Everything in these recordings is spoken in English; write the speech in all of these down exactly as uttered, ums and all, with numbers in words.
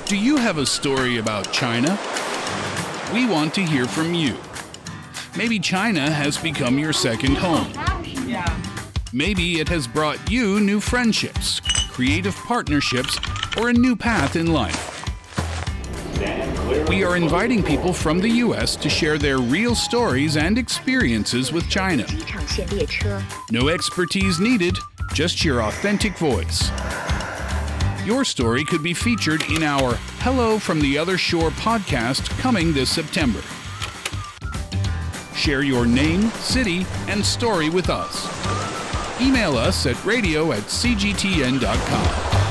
Do you have a story about China? We want to hear from you. Maybe China has become your second home. Maybe it has brought you new friendships, creative partnerships, or a new path in life. We are inviting people from the U S to share their real stories and experiences with China. No expertise needed, just your authentic voice. Your story could be featured in our Hello from the Other Shore podcast coming this September. Share your name, city, and story with us. Email us at radio at c g t n dot com.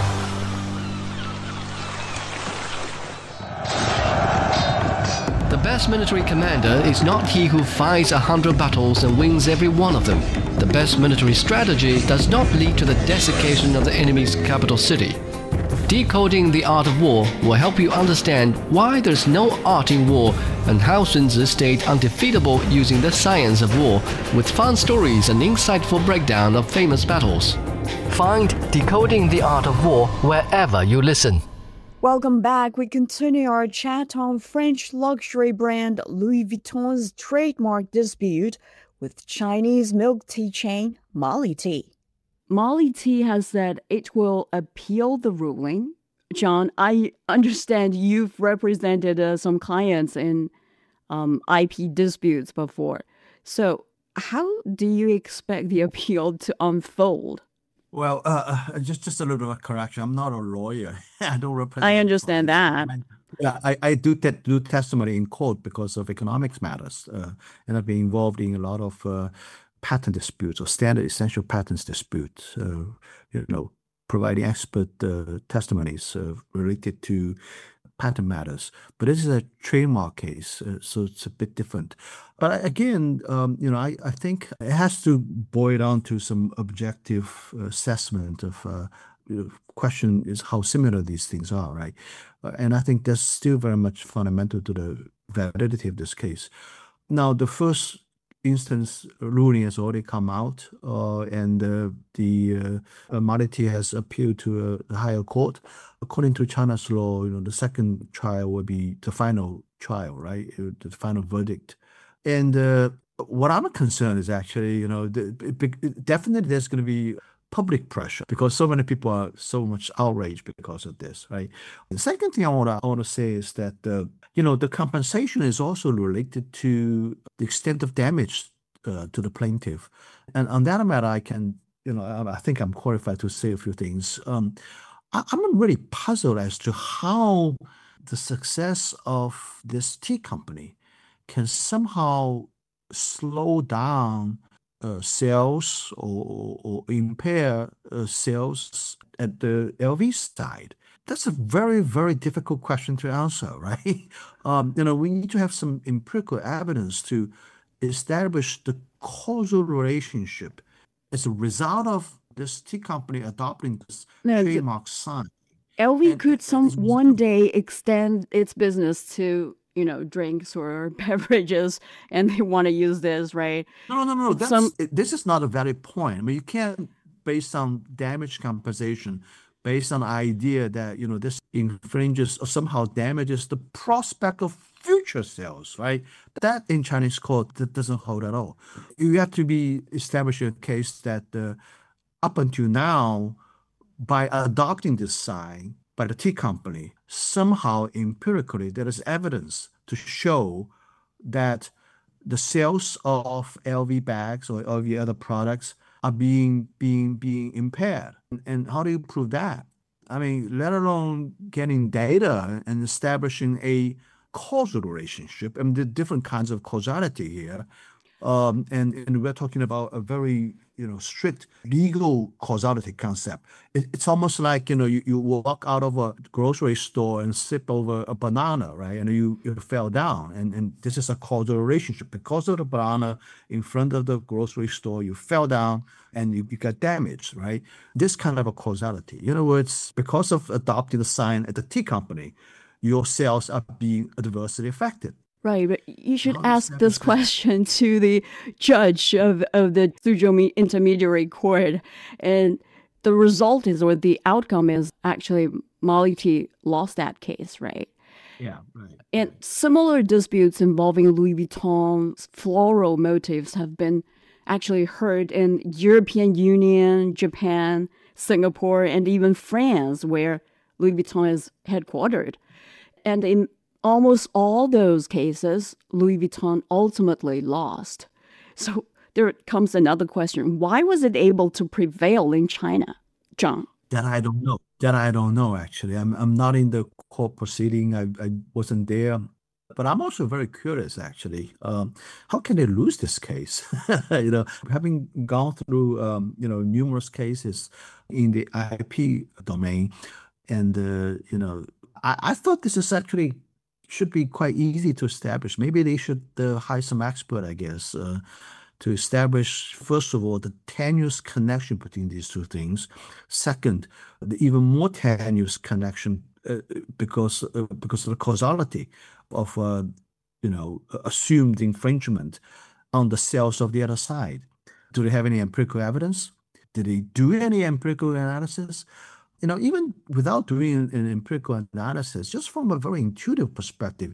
The best military commander is not he who fights a hundred battles and wins every one of them. The best military strategy does not lead to the desiccation of the enemy's capital city. Decoding the Art of War will help you understand why there's no art in war and how Sun Tzu stayed undefeatable using the science of war, with fun stories and insightful breakdown of famous battles. Find Decoding the Art of War wherever you listen. Welcome back. We continue our chat on French luxury brand Louis Vuitton's trademark dispute with Chinese milk tea chain Molly Tea. Molly Tea has said it will appeal the ruling. John, I understand you've represented uh, some clients in um, I P disputes before. So how do you expect the appeal to unfold? Well, uh, uh, just just a little bit of a correction. I'm not a lawyer. I don't represent. I understand that. Yeah, I, I do te- do testimony in court because of economics matters, uh, and I've been involved in a lot of uh, patent disputes or standard essential patents disputes. Uh, you know, providing expert uh, testimonies uh, related to patent matters. But this is a trademark case, uh, so it's a bit different. But again, um, you know, I, I think it has to boil down to some objective assessment of uh, you know, question is how similar these things are, right? Uh, and I think that's still very much fundamental to the validity of this case. Now, the first instance ruling has already come out, uh, and uh, the uh, Molly Tea has appealed to a higher court. According to China's law, you know, the second trial will be the final trial, right? The final verdict. And uh, what I'm concerned is actually, you know, the, it, definitely there's going to be public pressure because so many people are so much outraged because of this, right? The second thing I want to I want to say is that uh, you know, the compensation is also related to the extent of damage uh, to the plaintiff, and on that matter, I can, you know, I, I think I'm qualified to say a few things. Um, I, I'm really puzzled as to how the success of this tea company can somehow slow down Uh, sales or, or impair uh, sales at the L V side? That's a very, very difficult question to answer, right? Um, you know, we need to have some empirical evidence to establish the causal relationship as a result of this tea company adopting this no, trademark sign. L V and, could some one day extend its business to, you know, drinks or beverages, and they want to use this, right? No, no, no, no. That's, Some... this is not a valid point. I mean, you can't, based on damage compensation, based on the idea that, you know, this infringes or somehow damages the prospect of future sales, right? That in Chinese court, that doesn't hold at all. You have to be establishing a case that uh, up until now, by adopting this sign by the tea company, somehow empirically there is evidence to show that the sales of L V bags or L V other products are being being being impaired. And how do you prove that? I mean, let alone getting data and establishing a causal relationship. I mean, the different kinds of causality here. Um, and, and we're talking about a very, you know, strict legal causality concept. It, it's almost like, you know, you, you walk out of a grocery store and sip over a banana, right? And you, you fell down. And, and this is a causal relationship. Because of the banana in front of the grocery store, you fell down and you, you got damaged, right? This kind of a causality. In other words, because of adopting the sign at the tea company, your sales are being adversely affected. Right, but you should ask this question to the judge of, of the Suzhou Intermediary Court. And the result is, or the outcome is actually Molly T lost that case, right? Yeah, right. And similar disputes involving Louis Vuitton's floral motifs have been actually heard in European Union, Japan, Singapore, and even France, where Louis Vuitton is headquartered. And in almost all those cases, Louis Vuitton ultimately lost. So there comes another question. Why was it able to prevail in China, Zhang? That I don't know. That I don't know, actually. I'm I'm not in the court proceeding. I, I wasn't there. But I'm also very curious, actually. Um, how can they lose this case? You know, having gone through um, you know, numerous cases in the I P domain, and uh, you know, I, I thought this is actually should be quite easy to establish. Maybe they should uh, hire some expert, I guess, uh, to establish, first of all, the tenuous connection between these two things. Second, the even more tenuous connection uh, because uh, because of the causality of uh, you know assumed infringement on the sales of the other side. Do they have any empirical evidence? Did they do any empirical analysis? You know, even without doing an empirical analysis, just from a very intuitive perspective,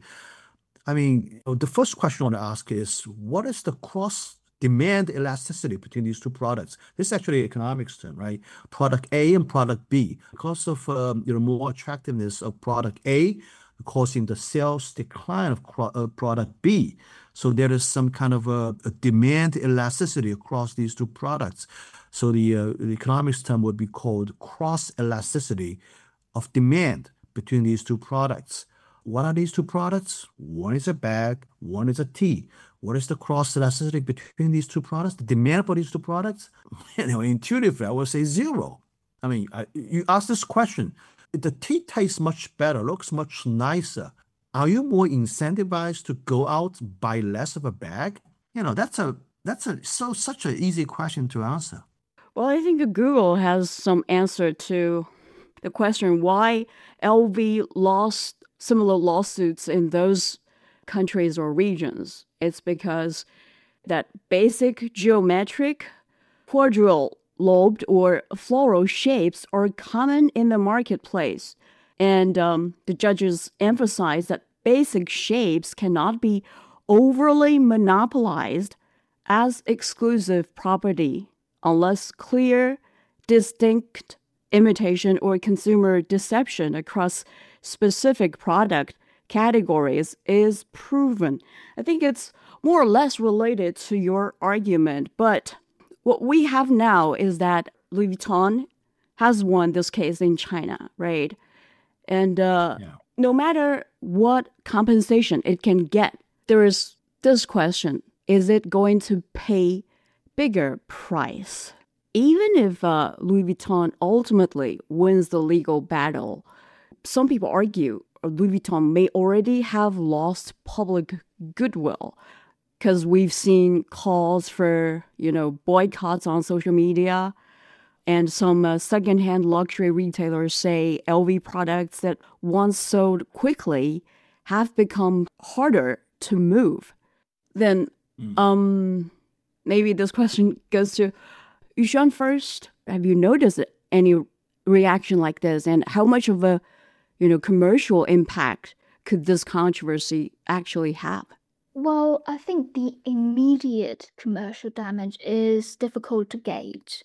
I mean, the first question I want to ask is, what is the cross demand elasticity between these two products? This is actually an economics term, right? Product A and product B. Because of um, you know more attractiveness of product A, causing the sales decline of uh, product B. So there is some kind of a, a demand elasticity across these two products. So the, uh, the economics term would be called cross elasticity of demand between these two products. What are these two products? One is a bag, one is a tea. What is the cross elasticity between these two products? The demand for these two products? You know, intuitively, I would say zero. I mean, I, you ask this question, the tea tastes much better, looks much nicer. Are you more incentivized to go out, buy less of a bag? You know, that's a that's a so such an easy question to answer. Well, I think Google has some answer to the question why L V lost similar lawsuits in those countries or regions. It's because that basic geometric, quadrille lobed or floral shapes are common in the marketplace. And um, the judges emphasize that basic shapes cannot be overly monopolized as exclusive property unless clear, distinct imitation or consumer deception across specific product categories is proven. I think it's more or less related to your argument, but what we have now is that Louis Vuitton has won this case in China, right? And uh, yeah. no matter what compensation it can get, there is this question, is it going to pay bigger price? Even if uh, Louis Vuitton ultimately wins the legal battle, some people argue Louis Vuitton may already have lost public goodwill because we've seen calls for, you know, boycotts on social media. And some uh, secondhand luxury retailers say L V products that once sold quickly have become harder to move. Then mm. um, maybe this question goes to Yuxuan first. Have you noticed any reaction like this? And how much of a, you know, commercial impact could this controversy actually have? Well, I think the immediate commercial damage is difficult to gauge.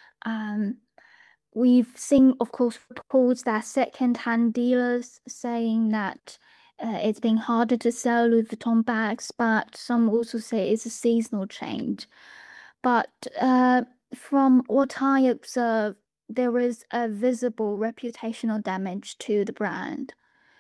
Um, we've seen, of course, reports that second-hand dealers saying that uh, it's been harder to sell Louis Vuitton bags, but some also say it's a seasonal change. But uh, from what I observe, there is a visible reputational damage to the brand.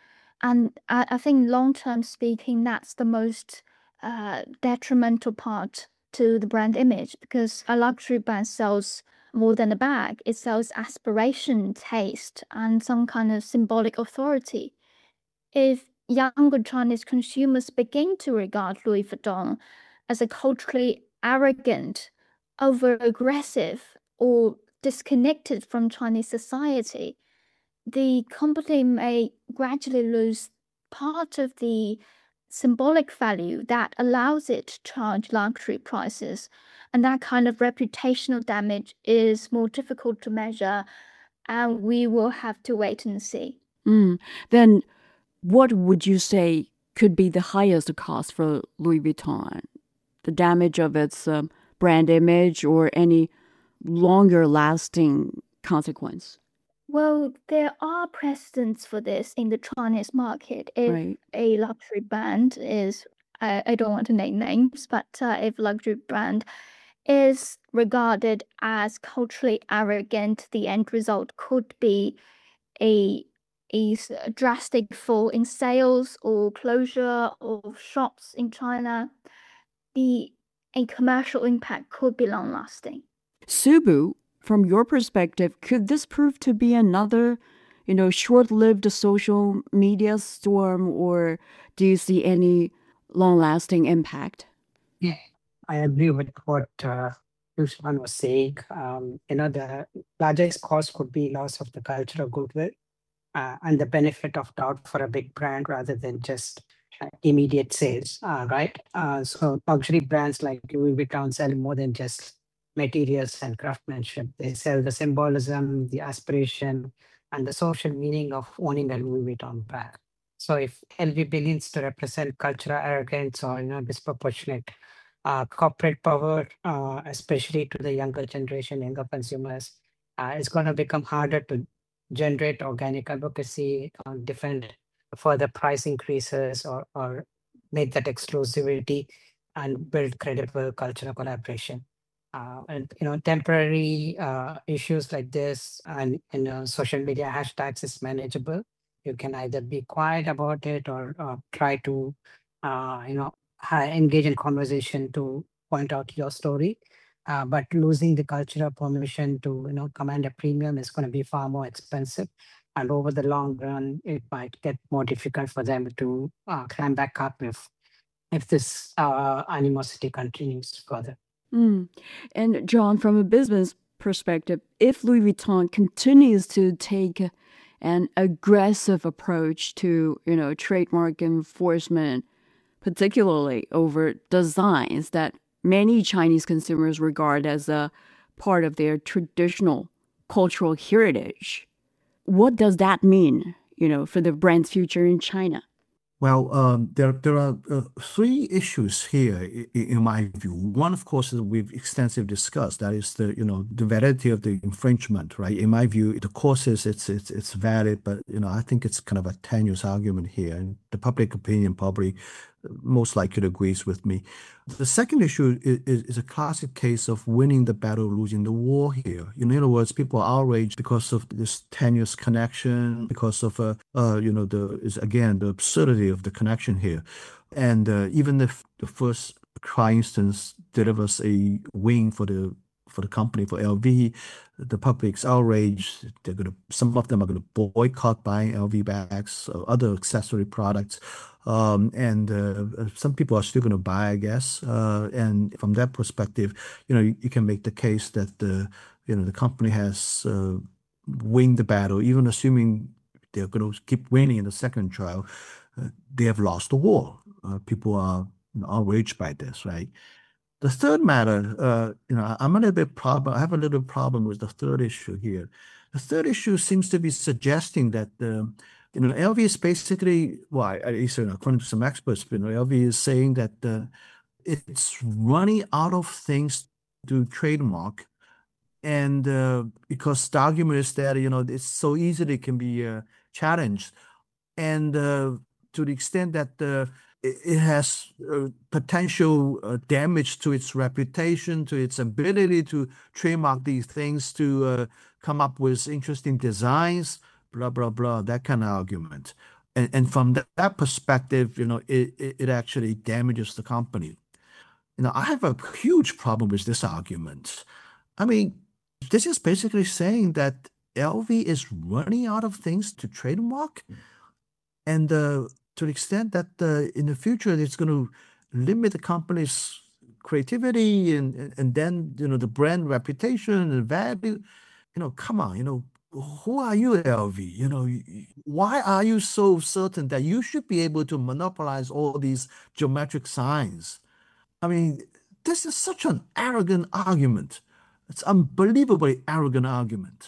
And I, I think long-term speaking, that's the most uh, detrimental part to the brand image, because a luxury brand sells more than a bag. It sells aspiration, taste, and some kind of symbolic authority. If younger Chinese consumers begin to regard Louis Vuitton as a culturally arrogant, over-aggressive, or disconnected from Chinese society, the company may gradually lose part of the symbolic value that allows it to charge luxury prices. And that kind of reputational damage is more difficult to measure and we will have to wait and see. Mm. Then what would you say could be the highest cost for Louis Vuitton? The damage of its um, brand image or any longer lasting consequence? Well, there are precedents for this in the Chinese market. If Right. a luxury brand is, I, I don't want to name names, but uh, if luxury brand is regarded as culturally arrogant, the end result could be a, a s- a drastic fall in sales or closure of shops in China. The a commercial impact could be long lasting. Subu, from your perspective, could this prove to be another, you know, short-lived social media storm, or do you see any long-lasting impact? Yeah, I agree with what uh, Yushan was saying. Um, you know, the largest cost could be loss of the cultural goodwill uh, and the benefit of doubt for a big brand rather than just uh, immediate sales, uh, right? Uh, so luxury brands like Louis Vuitton sell more than just materials and craftsmanship. They sell the symbolism, the aspiration, and the social meaning of owning a Louis Vuitton bag. So if L V begins to represent cultural arrogance or you know disproportionate uh, corporate power, uh, especially to the younger generation, younger consumers, uh, it's going to become harder to generate organic advocacy, uh, defend further price increases, or, or make that exclusivity and build credible cultural collaboration. Uh, and you know, temporary uh, issues like this and you know, social media hashtags is manageable. You can either be quiet about it or uh, try to, uh, you know, ha- engage in conversation to point out your story. Uh, but losing the cultural permission to you know command a premium is going to be far more expensive, and over the long run, it might get more difficult for them to uh, climb back up if if this uh, animosity continues further. Mm. And John, from a business perspective, if Louis Vuitton continues to take an aggressive approach to, you know, trademark enforcement, particularly over designs that many Chinese consumers regard as a part of their traditional cultural heritage, what does that mean, you know, for the brand's future in China? Well, um, there there are uh, three issues here, i- i- in my view. One, of course, is we've extensively discussed. That is the you know the validity of the infringement, right? In my view, the course is it's it's it's valid, but you know I think it's kind of a tenuous argument here, and the public opinion probably most likely agrees with me. The second issue is, is, is a classic case of winning the battle, losing the war here. In other words, people are outraged because of this tenuous connection, because of, uh, uh, you know, the is again, the absurdity of the connection here. And uh, even if the first try instance delivers a win for the for the company, for L V, the public's outraged. They're gonna, some of them are gonna boycott buying L V bags or other accessory products. Um, and uh, some people are still going to buy, I guess. Uh, and from that perspective, you know, you, you can make the case that the, you know, the company has uh, win the battle, even assuming they're going to keep winning in the second trial. Uh, they have lost the war. Uh, people are you know, outraged by this, right? The third matter, uh, you know, I'm a little bit problem. I have a little problem with the third issue here. The third issue seems to be suggesting that the you know, L V is basically, well, at least according to some experts, you know, L V is saying that uh, it's running out of things to trademark. And uh, because the argument is that, you know, it's so easily can be uh, challenged. And uh, to the extent that uh, it, it has uh, potential uh, damage to its reputation, to its ability to trademark these things, to uh, come up with interesting designs, blah, blah, blah, that kind of argument. And, and from that, that perspective, you know, it, it, it actually damages the company. You know, I have a huge problem with this argument. I mean, this is basically saying that L V is running out of things to trademark. And uh, to the extent that uh, in the future it's going to limit the company's creativity and, and and then you know the brand reputation and value, you know, come on, you know, who are you, L V? You know, y- y- why are you so certain that you should be able to monopolize all these geometric signs? I mean, this is such an arrogant argument. It's unbelievably arrogant argument.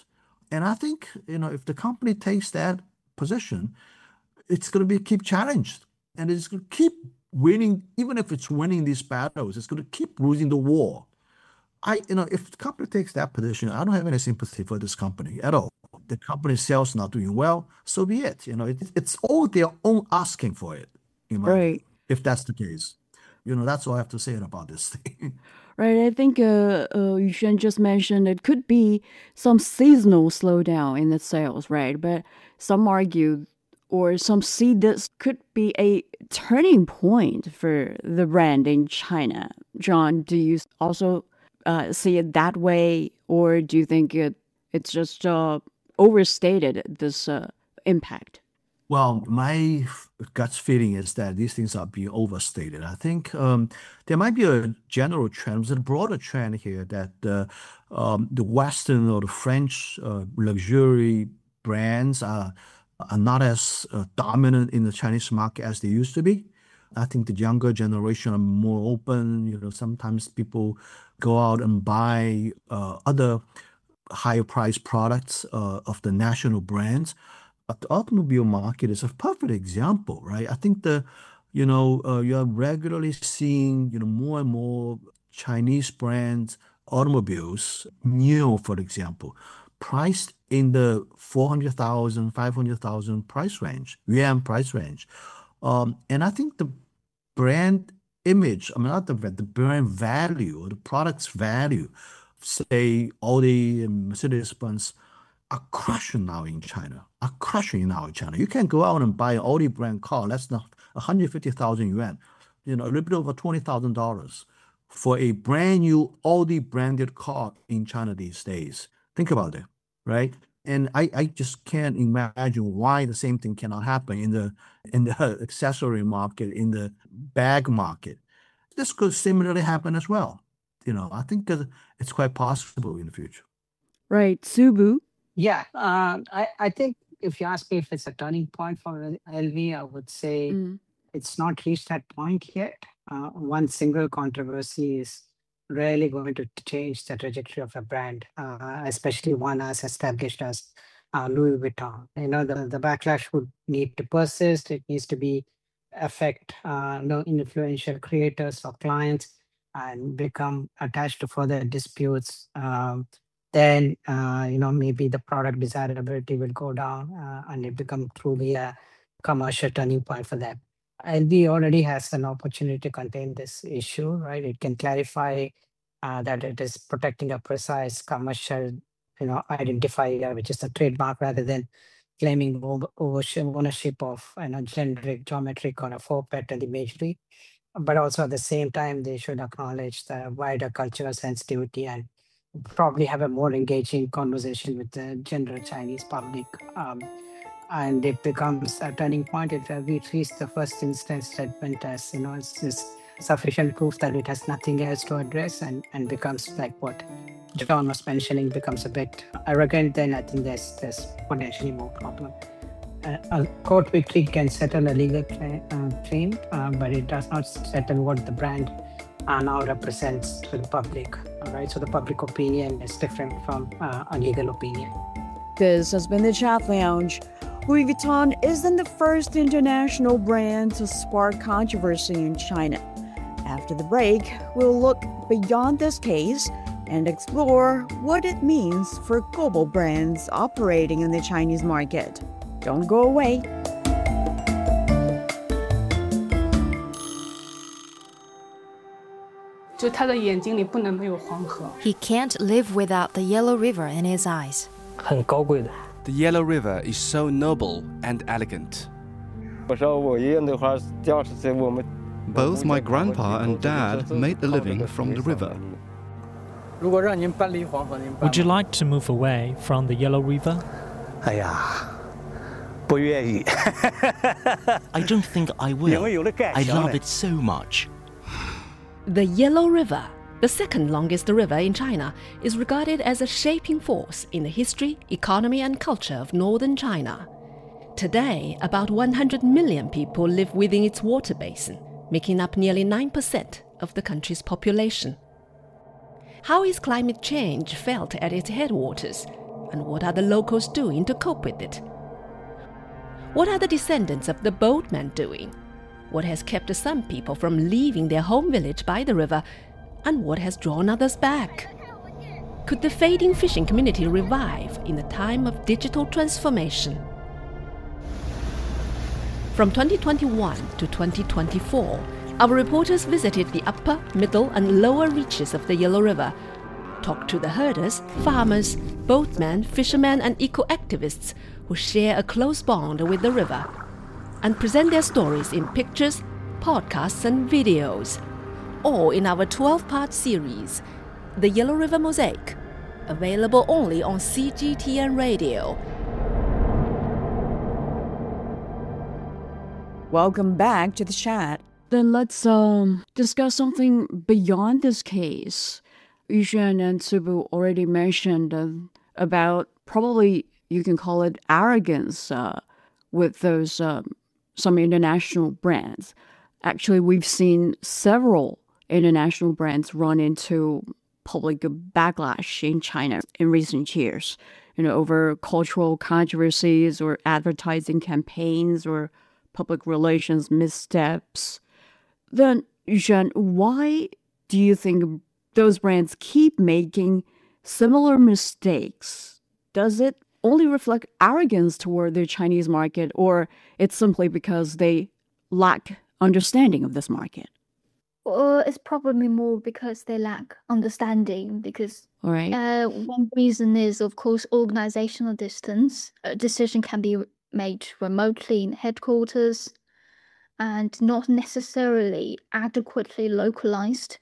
And I think, you know, if the company takes that position, it's going to be keep challenged, and it's going to keep winning. Even if it's winning these battles, it's going to keep losing the war. I, you know, if the company takes that position, I don't have any sympathy for this company at all. The company's sales not doing well, so be it. You know, it, it's all their own asking for it. In my Right. opinion, if that's the case, you know, that's all I have to say about this thing. Right, I think uh, uh, Yuxuan just mentioned it could be some seasonal slowdown in the sales, right? But some argue or some see this could be a turning point for the brand in China. John, do you also uh, see it that way, or do you think it it's just uh, overstated this uh, impact? Well, my gut feeling is that these things are being overstated. I think um, there might be a general trend, a broader trend here that uh, um, the Western or the French uh, luxury brands are, are not as uh, dominant in the Chinese market as they used to be. I think the younger generation are more open. You know, sometimes people go out and buy uh, other higher priced products uh, of the national brands. But the automobile market is a perfect example, right? I think the, you know, uh, you are regularly seeing, you know, more and more Chinese brand automobiles, NIO, for example, priced in the four hundred thousand, five hundred thousand price range, yuan price range. Um, and I think the brand image, I mean, not the brand, the brand value or the product's value, say Audi and Mercedes-Benz, are crushing now in China, are crushing now in China. You can go out and buy an Audi brand car, that's not one hundred fifty thousand yuan, you know, a little bit over twenty thousand dollars for a brand new Audi branded car in China these days. Think about it, right? And I, I just can't imagine why the same thing cannot happen in the in the accessory market, in the bag market. This could similarly happen as well. You know, I think that it's quite possible in the future. Right, Subu? Yeah, uh, I, I think if you ask me if it's a turning point for L V, I would say Mm. it's not reached that point yet. Uh, one single controversy is really going to change the trajectory of a brand, uh, especially one as established as uh, Louis Vuitton. You know, the, the backlash would need to persist. It needs to be affect uh, no influential creators or clients and become attached to further disputes. Um, then, uh, you know, maybe the product desirability will go down uh, and it become truly a commercial turning point for them. L V already has an opportunity to contain this issue, right? It can clarify uh, that it is protecting a precise commercial, you know, identifier, which is a trademark, rather than claiming over- ownership of, you know, generic, geometric, or a four pattern imagery. But also at the same time, they should acknowledge the wider cultural sensitivity and probably have a more engaging conversation with the general Chinese public. Um, and it becomes a turning point if we reach the first instance statement as, you know, it's just sufficient proof that it has nothing else to address, and, and becomes like what John was mentioning, becomes a bit arrogant, then I think there's, there's potentially more problem. Uh, a court victory can settle a legal cla- uh, claim, uh, but it does not settle what the brand uh, now represents to the public. All right, so the public opinion is different from uh, a legal opinion. This has been the Chat Lounge. Louis Vuitton isn't the first international brand to spark controversy in China. After the break, we'll look beyond this case and explore what it means for global brands operating in the Chinese market. Don't go away. He can't live without the Yellow River in his eyes. 很高贵的。 The Yellow River is so noble and elegant. Both my grandpa and dad made a living from the river. Would you like to move away from the Yellow River? 哎呀，不愿意。I don't think I will. I love it so much. The Yellow River, the second longest river in China, is regarded as a shaping force in the history, economy, and culture of northern China. Today, about one hundred million people live within its water basin, making up nearly nine percent of the country's population. How is climate change felt at its headwaters? And what are the locals doing to cope with it? What are the descendants of the boatmen doing? What has kept some people from leaving their home village by the river? And what has drawn others back? Could the fading fishing community revive in a time of digital transformation? From twenty twenty-one to twenty twenty-four, our reporters visited the upper, middle and lower reaches of the Yellow River, talked to the herders, farmers, boatmen, fishermen and eco-activists who share a close bond with the river, and present their stories in pictures, podcasts and videos, all in our twelve-part series, The Yellow River Mosaic, available only on C G T N Radio. Welcome back to the chat. Then let's um, discuss something beyond this case. Yuxuan and Subu already mentioned uh, about probably you can call it arrogance uh, with those um, some international brands. Actually, we've seen several international brands run into public backlash in China in recent years, you know, over cultural controversies or advertising campaigns or public relations missteps. Then, Yuxuan, why do you think those brands keep making similar mistakes? Does it only reflect arrogance toward the Chinese market, or it's simply because they lack understanding of this market? Well, it's probably more because they lack understanding, because All right. uh, one reason is, of course, organizational distance. A decision can be made remotely in headquarters and not necessarily adequately localized.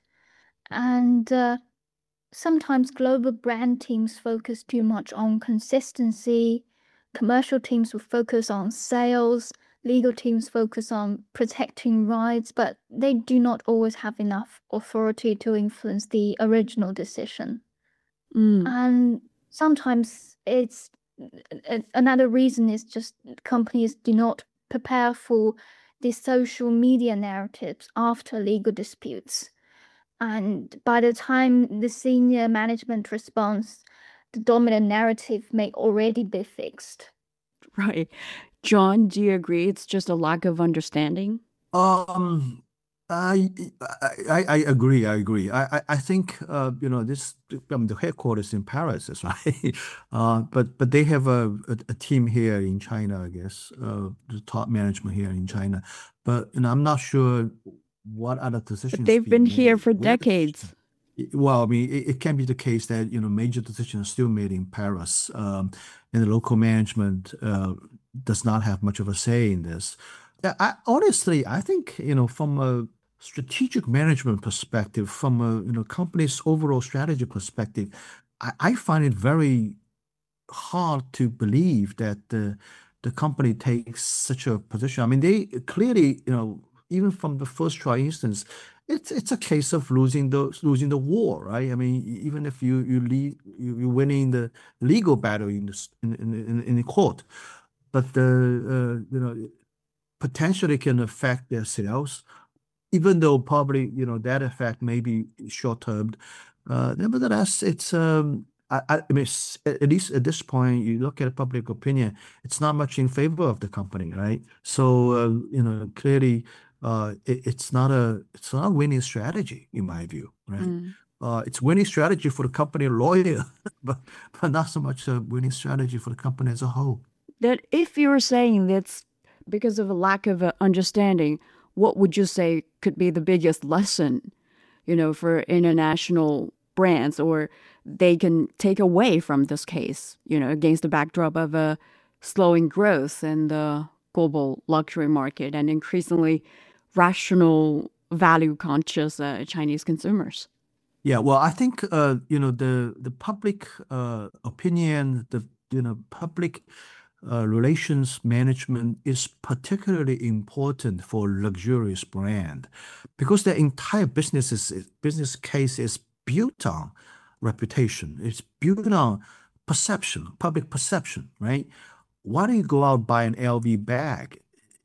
And uh, sometimes global brand teams focus too much on consistency. Commercial teams will focus on sales. Legal teams focus on protecting rights, but they do not always have enough authority to influence the original decision. Mm. And sometimes it's another reason is just companies do not prepare for the social media narratives after legal disputes. And by the time the senior management responds, the dominant narrative may already be fixed. Right. John, do you agree it's just a lack of understanding? Um, I, I, I agree. I agree. I, I, I think uh, you know this. Um, the headquarters in Paris is right, uh, but but they have a, a, a team here in China. I guess uh, the top management here in China, but you know, I'm not sure what other decisions. But they've been being here made. for Where the- decades. Well, I mean, it, it can be the case that you know major decisions are still made in Paris, um, and the local management uh, does not have much of a say in this. Yeah, I, honestly, I think you know from a strategic management perspective, from a you know company's overall strategy perspective, I, I find it very hard to believe that the the company takes such a position. I mean, they clearly you know even from the first try instance. It's it's a case of losing the losing the war, right? I mean, even if you you lead, you you're winning the legal battle in the in in, in the court, but the uh, you know potentially can affect their sales, even though probably you know that effect may be short term. Uh, nevertheless, it's um I I mean at least at this point you look at public opinion, it's not much in favor of the company, right? So uh, you know clearly. Uh, it, it's not a it's not a winning strategy in my view, right? Mm. Uh, it's winning strategy for the company lawyer, but but not so much a winning strategy for the company as a whole. That if you're saying that's because of a lack of uh, understanding, what would you say could be the biggest lesson, you know, for international brands, or they can take away from this case, you know, against the backdrop of a slowing growth in the global luxury market and increasingly rational, value-conscious uh, Chinese consumers? Yeah, well, I think uh, you know the the public uh, opinion, the you know public uh, relations management is particularly important for luxurious brand because their entire business is business case is built on reputation. It's built on perception, public perception, right? Why do you go out buy an L V bag?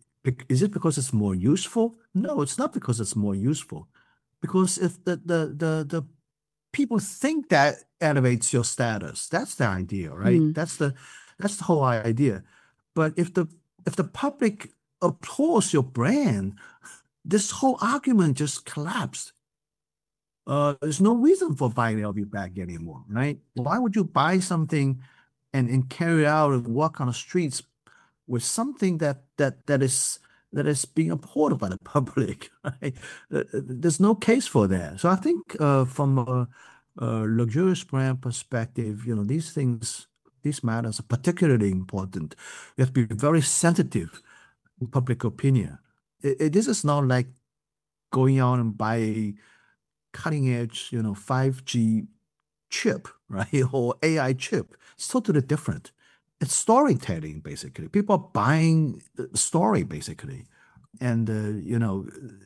Is it because it's more useful? No, it's not because it's more useful. Because if the the the the people think that elevates your status. That's the idea, right? Mm. That's the that's the whole idea. But if the if the public applauds your brand, this whole argument just collapsed. Uh, there's no reason for buying L V bag anymore, right? Why would you buy something and, and carry out and walk on the streets with something that that that is that is being applauded by the public? Right? There's no case for that. So I think uh, from a, a luxurious brand perspective, you know, these things, these matters are particularly important. We have to be very sensitive in public opinion. It, it, this is not like going out and buy a cutting edge, you know, five G chip, right? Or A I chip. It's totally different. It's storytelling, basically. People are buying the story, basically. And, uh, you know,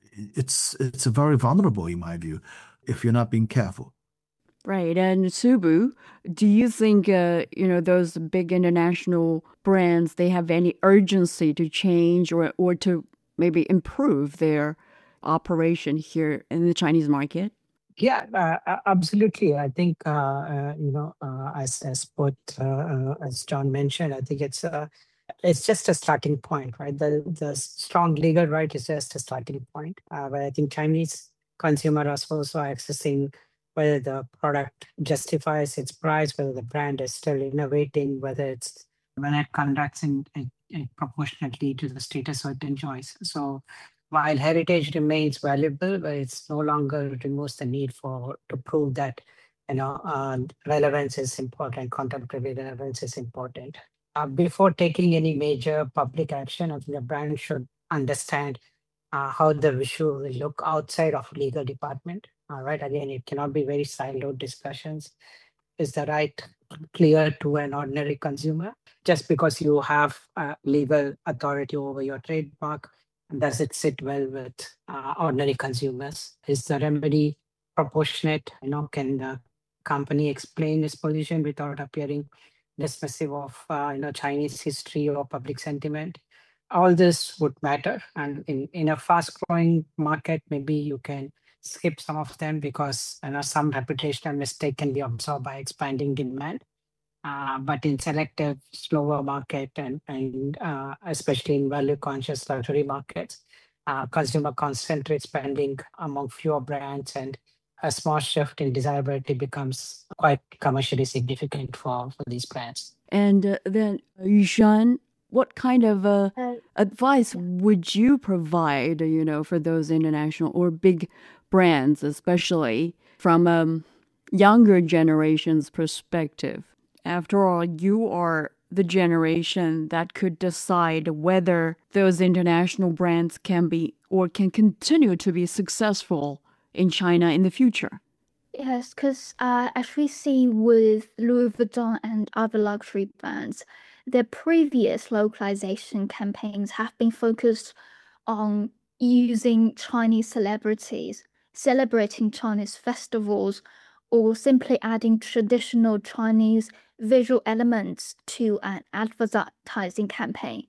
it's it's very vulnerable, in my view, if you're not being careful. Right. And Subu, do you think, uh, you know, those big international brands, they have any urgency to change or, or to maybe improve their operation here in the Chinese market? Yeah, uh, absolutely. I think, uh, uh, you know, uh, as as put, uh, uh, as John mentioned, I think it's uh, it's just a starting point, right? The the strong legal right is just a starting point. Uh, but I think Chinese consumers are also accessing whether the product justifies its price, whether the brand is still innovating, whether it's when it conducts in, in, in proportionately to the status it enjoys. So while heritage remains valuable, but it's no longer removes the need for to prove that, you know, uh, relevance is important, contemporary relevance is important. Uh, before taking any major public action, I think the brand should understand uh, how the visual will look outside of legal department. All right, again, it cannot be very siloed discussions. Is the right clear to an ordinary consumer? Just because you have uh, legal authority over your trademark, does it sit well with uh, ordinary consumers? Is the remedy proportionate? You know, can the company explain its position without appearing dismissive of uh, you know, Chinese history or public sentiment? All this would matter. And in, in a fast-growing market, maybe you can skip some of them because, you know, some reputational mistake can be absorbed by expanding demand. Uh, but in selective, slower market and, and uh, especially in value-conscious luxury markets, uh, consumer concentrates spending among fewer brands, and a small shift in desirability becomes quite commercially significant for, for these brands. And uh, then, Yushan, what kind of uh, uh, advice yeah. would you provide, you know, for those international or big brands, especially from a um, younger generation's perspective? After all, you are the generation that could decide whether those international brands can be or can continue to be successful in China in the future. Yes, because uh, as we see with Louis Vuitton and other luxury brands, their previous localization campaigns have been focused on using Chinese celebrities, celebrating Chinese festivals, or simply adding traditional Chinese visual elements to an advertising campaign.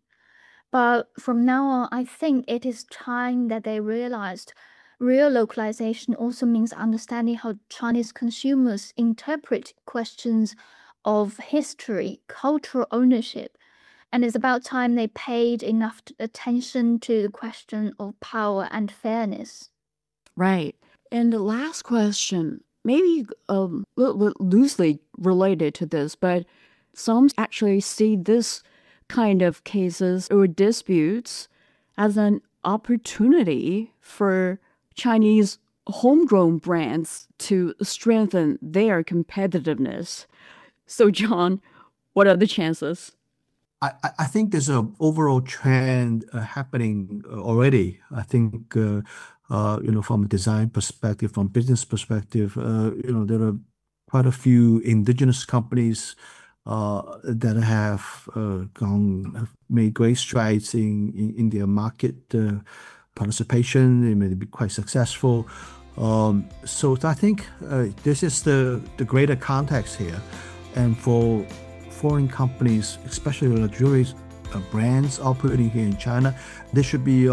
But from now on, I think it is time that they realized real localization also means understanding how Chinese consumers interpret questions of history, cultural ownership, and it's about time they paid enough attention to the question of power and fairness. Right. And the last question, maybe um, a little bit loosely related to this, but some actually see this kind of cases or disputes as an opportunity for Chinese homegrown brands to strengthen their competitiveness. So, John, what are the chances? I, I think there's an overall trend uh, happening already. I think uh, uh, you know, from a design perspective, from business perspective, uh, you know, there are quite a few indigenous companies uh, that have uh, gone have made great strides in in, in their market uh, participation. They may be quite successful. Um, so I think uh, this is the the greater context here, and for foreign companies, especially luxurious uh, brands operating here in China, they should be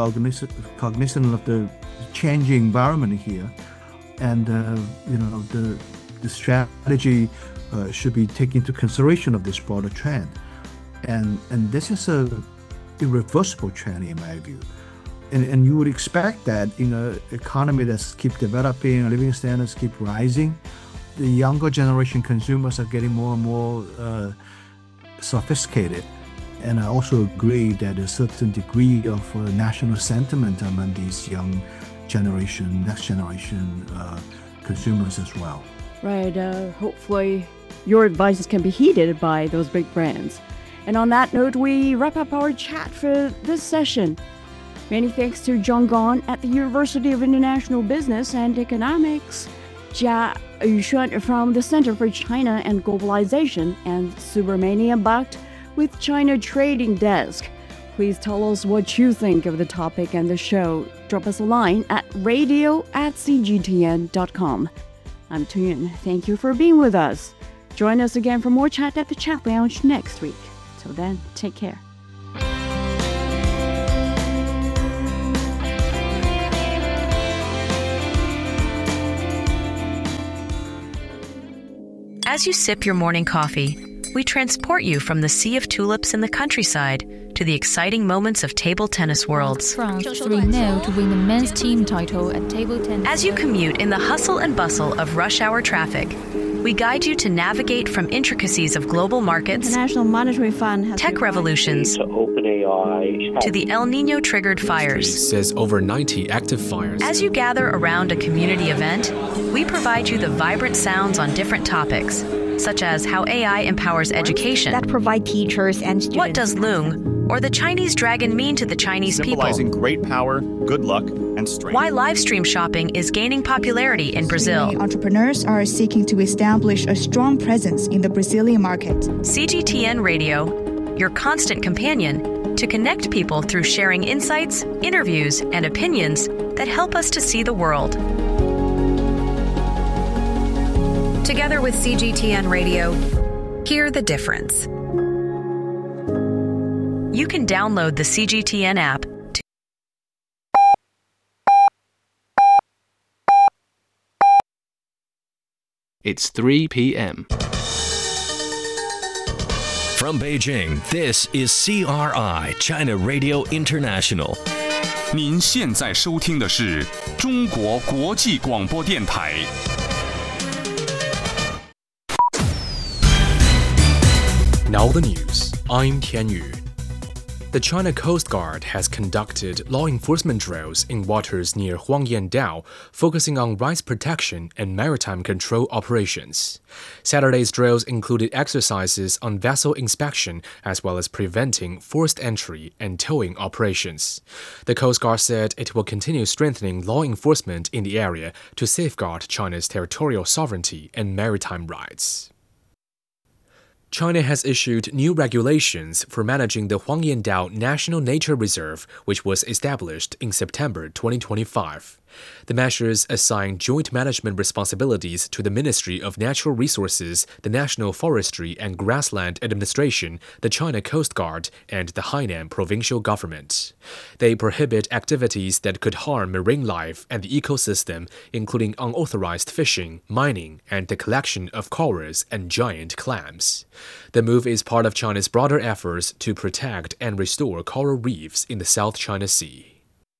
cognizant of the changing environment here, and uh, you know, the the strategy uh, should be taking into consideration of this broader trend. And, and this is a irreversible trend in my view. And, and you would expect that in an economy that's keep developing, living standards keep rising, the younger generation consumers are getting more and more uh, sophisticated. And I also agree that a certain degree of uh, national sentiment among these young generation, next generation uh, consumers as well. Right. Uh, hopefully your advices can be heeded by those big brands. And on that note, we wrap up our chat for this session. Many thanks to John Gong at the University of International Business and Economics, Jia Yuxuan from the Center for China and Globalization, and Subramanian Bhatt with China Trading Desk. Please tell us what you think of the topic and the show. Drop us a line at radio at c g t n dot com. I'm Tuyun. Thank you for being with us. Join us again for more chat at the Chat Lounge next week. Till then, take care. As you sip your morning coffee, we transport you from the sea of tulips in the countryside to the exciting moments of table tennis worlds. France three nil to win the men's team title at table tennis. As you commute in the hustle and bustle of rush hour traffic, we guide you to navigate from intricacies of global markets, International Monetary Fund has tech revolutions, to OpenAI, to the El Nino triggered fires. Says over ninety active fires. As you gather around a community event, we provide you the vibrant sounds on different topics, such as how A I empowers education, that provide teachers and students. What does Loong or the Chinese dragon mean to the Chinese Symbolizing people? Great power, good luck, and strength. Why live stream shopping is gaining popularity in Brazil. Entrepreneurs are seeking to establish a strong presence in the Brazilian market. C G T N Radio, your constant companion to connect people through sharing insights, interviews, and opinions that help us to see the world. Together with C G T N Radio, hear the difference. You can download the C G T N app to It's three p.m. From Beijing, this is C R I, China Radio International. 您现在收听的是中国国际广播电台。 Now the news. I'm Tian Yu. The China Coast Guard has conducted law enforcement drills in waters near Huangyan Dao, focusing on rights protection and maritime control operations. Saturday's drills included exercises on vessel inspection as well as preventing forced entry and towing operations. The Coast Guard said it will continue strengthening law enforcement in the area to safeguard China's territorial sovereignty and maritime rights. China has issued new regulations for managing the Huangyan Dao National Nature Reserve, which was established in September twenty twenty-five. The measures assign joint management responsibilities to the Ministry of Natural Resources, the National Forestry and Grassland Administration, the China Coast Guard, and the Hainan provincial government. They prohibit activities that could harm marine life and the ecosystem, including unauthorized fishing, mining, and the collection of corals and giant clams. The move is part of China's broader efforts to protect and restore coral reefs in the South China Sea.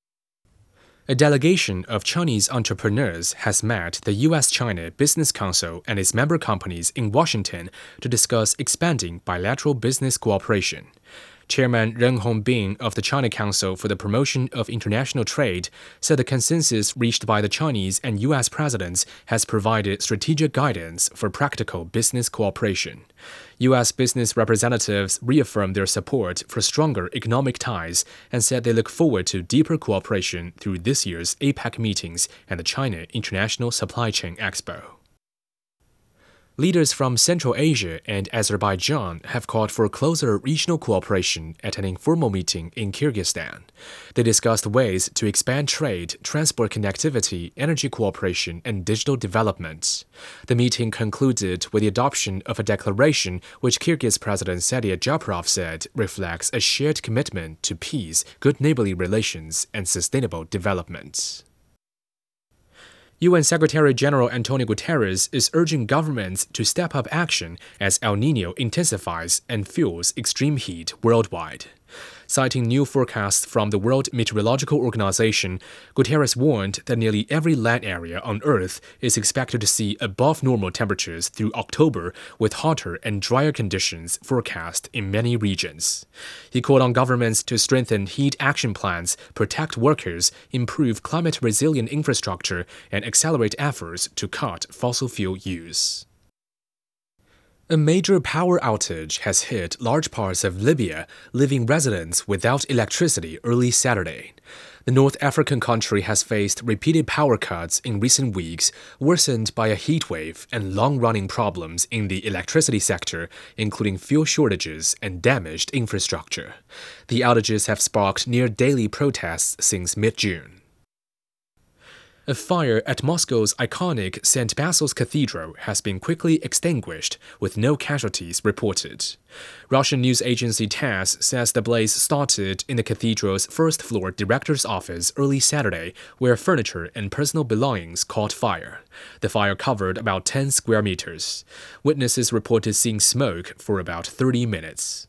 A delegation of Chinese entrepreneurs has met the U S China Business Council and its member companies in Washington to discuss expanding bilateral business cooperation. Chairman Ren Hongbin of the China Council for the Promotion of International Trade said the consensus reached by the Chinese and U S presidents has provided strategic guidance for practical business cooperation. U S business representatives reaffirmed their support for stronger economic ties and said they look forward to deeper cooperation through this year's APEC meetings and the China International Supply Chain Expo. Leaders from Central Asia and Azerbaijan have called for closer regional cooperation at an informal meeting in Kyrgyzstan. They discussed ways to expand trade, transport connectivity, energy cooperation, and digital development. The meeting concluded with the adoption of a declaration which Kyrgyz President Sadia Japarov said reflects a shared commitment to peace, good neighborly relations, and sustainable development. U N Secretary-General Antonio Guterres is urging governments to step up action as El Niño intensifies and fuels extreme heat worldwide. Citing new forecasts from the World Meteorological Organization, Guterres warned that nearly every land area on Earth is expected to see above normal temperatures through October, with hotter and drier conditions forecast in many regions. He called on governments to strengthen heat action plans, protect workers, improve climate-resilient infrastructure, and accelerate efforts to cut fossil fuel use. A major power outage has hit large parts of Libya, leaving residents without electricity early Saturday. The North African country has faced repeated power cuts in recent weeks, worsened by a heat wave and long-running problems in the electricity sector, including fuel shortages and damaged infrastructure. The outages have sparked near-daily protests since mid-June. A fire at Moscow's iconic Saint Basil's Cathedral has been quickly extinguished, with no casualties reported. Russian news agency TASS says the blaze started in the cathedral's first-floor director's office early Saturday, where furniture and personal belongings caught fire. The fire covered about ten square meters. Witnesses reported seeing smoke for about thirty minutes.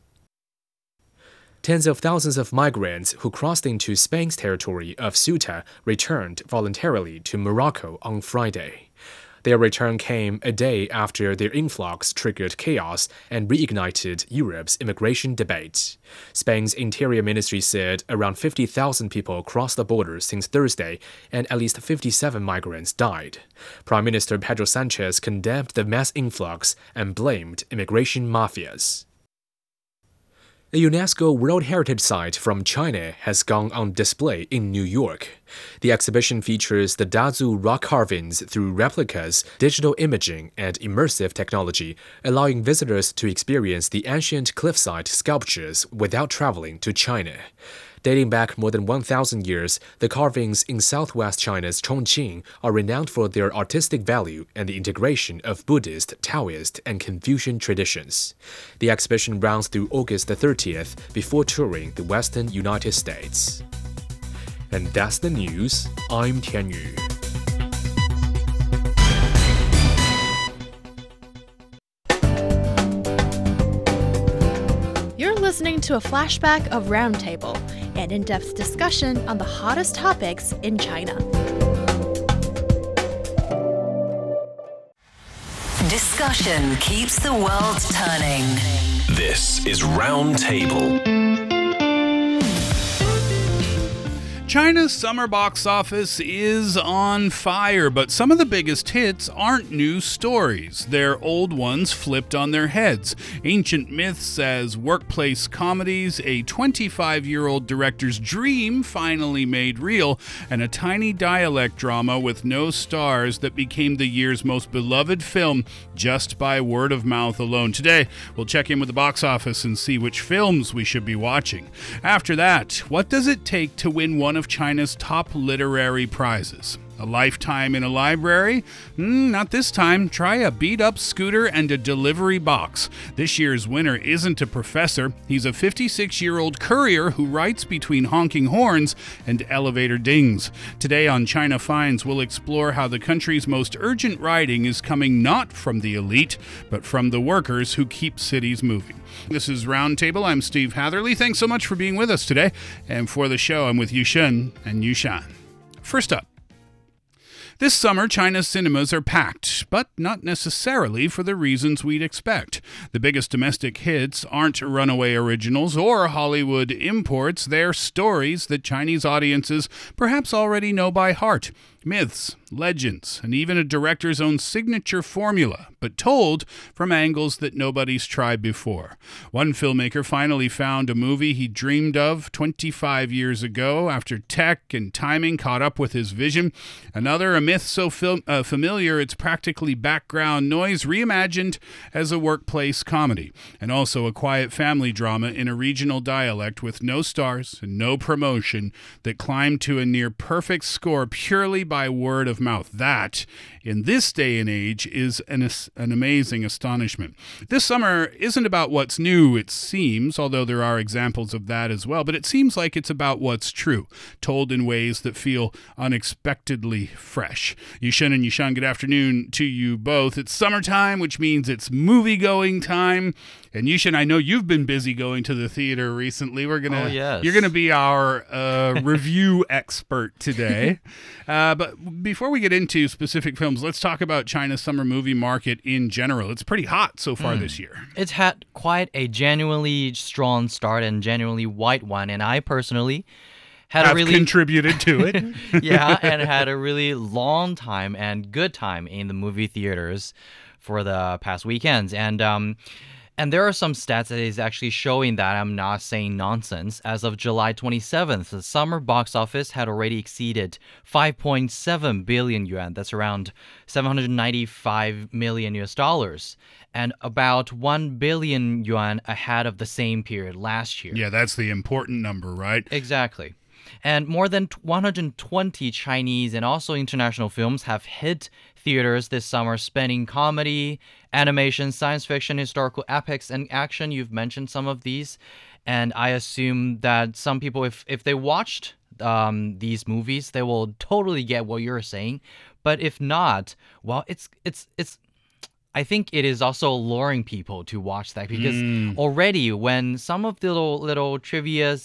Tens of thousands of migrants who crossed into Spain's territory of Ceuta returned voluntarily to Morocco on Friday. Their return came a day after their influx triggered chaos and reignited Europe's immigration debate. Spain's Interior Ministry said around fifty thousand people crossed the border since Thursday, and at least fifty-seven migrants died. Prime Minister Pedro Sanchez condemned the mass influx and blamed immigration mafias. A UNESCO World Heritage Site from China has gone on display in New York. The exhibition features the Dazu rock carvings through replicas, digital imaging, and immersive technology, allowing visitors to experience the ancient cliffside sculptures without traveling to China. Dating back more than one thousand years, the carvings in southwest China's Chongqing are renowned for their artistic value and the integration of Buddhist, Taoist, and Confucian traditions. The exhibition runs through August the thirtieth before touring the western United States. And that's the news. I'm Tian Yu. You're listening to a flashback of Roundtable, an in-depth discussion on the hottest topics in China. Discussion keeps the world turning. This is Roundtable. China's summer box office is on fire, but some of the biggest hits aren't new stories. They're old ones flipped on their heads. Ancient myths as workplace comedies, a twenty-five-year-old director's dream finally made real, and a tiny dialect drama with no stars that became the year's most beloved film just by word of mouth alone. Today, we'll check in with the box office and see which films we should be watching. After that, what does it take to win one of China's top literary prizes? A lifetime in a library? Mm, not this time. Try a beat-up scooter and a delivery box. This year's winner isn't a professor. He's a fifty-six-year-old courier who writes between honking horns and elevator dings. Today on China Finds, we'll explore how the country's most urgent writing is coming not from the elite, but from the workers who keep cities moving. This is Roundtable. I'm Steve Hatherley. Thanks so much for being with us today. And for the show, I'm with Yushun and Yushan. First up, this summer, China's cinemas are packed, but not necessarily for the reasons we'd expect. The biggest domestic hits aren't runaway originals or Hollywood imports. They're stories that Chinese audiences perhaps already know by heart. Myths, legends, and even a director's own signature formula, but told from angles that nobody's tried before. One filmmaker finally found a movie he dreamed of twenty-five years ago after tech and timing caught up with his vision. Another, a myth so fil- uh, familiar it's practically background noise, reimagined as a workplace comedy. And also a quiet family drama in a regional dialect with no stars and no promotion that climbed to a near perfect score purely by word of mouth. That, in this day and age, is an, an amazing astonishment. This summer isn't about what's new, it seems, although there are examples of that as well, but it seems like it's about what's true, told in ways that feel unexpectedly fresh. Yushen and Yushan, good afternoon to you both. It's summertime, which means it's movie-going time. And Yushen, I know you've been busy going to the theater recently. We're gonna, oh, yes. You're going to be our uh, review expert today. Uh, but before we get into specific films, let's talk about China's summer movie market in general. It's pretty hot so far mm. this year. It's had quite a genuinely strong start and genuinely white one. And I personally had have a really contributed to it. yeah, and had a really long time and good time in the movie theaters for the past weekends. And um And there are some stats that is actually showing that I'm not saying nonsense. As of July twenty-seventh, the summer box office had already exceeded five point seven billion yuan. That's around seven hundred ninety-five million U S dollars. And about one billion yuan ahead of the same period last year. Yeah, that's the important number, right? Exactly. And more than one hundred twenty Chinese and also international films have hit theaters this summer, spanning comedy, animation, science fiction, historical epics, and action. You've mentioned some of these. And I assume that some people, if, if they watched um, these movies, they will totally get what you're saying. But if not, well, it's it's it's... I think it is also luring people to watch that because mm. already when some of the little, little trivias